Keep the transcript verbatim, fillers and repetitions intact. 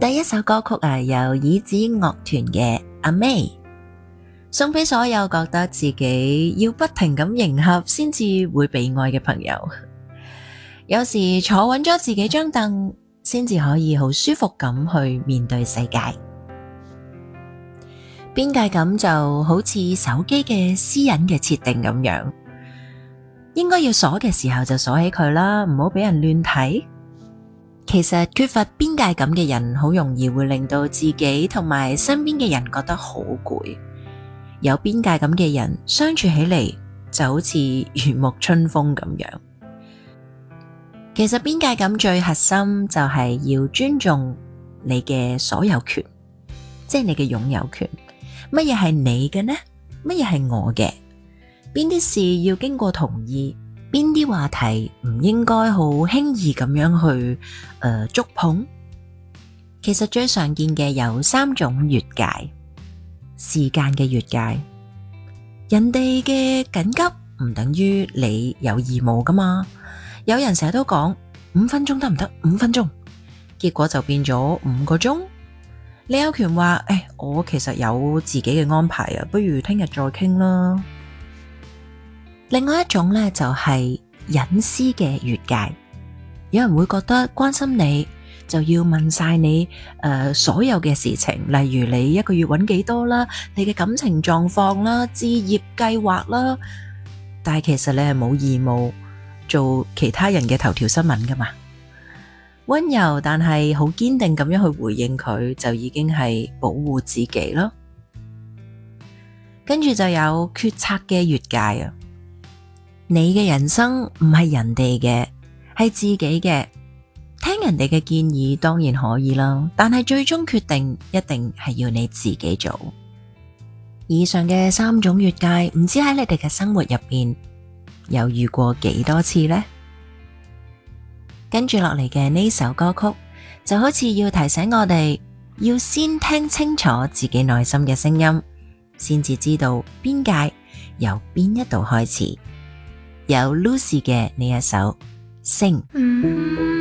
第一首歌曲啊，由椅子樂團嘅阿 May，送俾所有覺得自己要不停咁迎合先至會被愛嘅朋友。有時坐穩咗自己張凳，先至可以好舒服咁去面對世界。邊界感就好似手機嘅私隱嘅設定咁樣，應該要鎖嘅時候就鎖起佢啦，唔好俾人亂睇。其實缺乏邊界感嘅人，好容易會令到自己同埋身邊嘅人覺得好攰。有邊界感嘅人相處起嚟就好似如沐春風咁樣。其實邊界感最核心就係要尊重你嘅所有權，即係你嘅擁有權。乜嘢係你嘅呢？乜嘢係我嘅？邊啲事要經過同意？邊啲話題唔應該好輕易咁樣去誒、呃、觸碰？其實最常見嘅有三種越界。時間嘅越界，人哋嘅緊急唔等於你有義務噶嘛。有人成日都講五分鐘得唔得？五分鐘，結果就變咗五個鐘。你有權話誒，我其實有自己嘅安排啊，不如聽日再傾啦。另外一種呢，就係隱私嘅越界，有人會覺得關心你就要問晒你誒、呃、所有嘅事情，例如你一個月搵幾多啦，你嘅感情狀況啦，置業計劃啦，但係其實你係冇義務做其他人嘅頭條新聞噶嘛。溫柔但係好堅定咁樣去回應佢，就已經係保護自己咯。跟住就有決策嘅越界啊！你嘅人生唔係人哋嘅，係自己嘅。聽人哋嘅建議當然可以啦，但係最終決定一定係要你自己做。以上嘅三種越界，唔知喺你哋嘅生活入邊有遇過幾多次呢？跟住落嚟嘅呢首歌曲，就好似要提醒我哋，要先聽清楚自己內心嘅聲音，先至知道邊界由邊一度開始。有 Lucy 嘅呢一首《星》。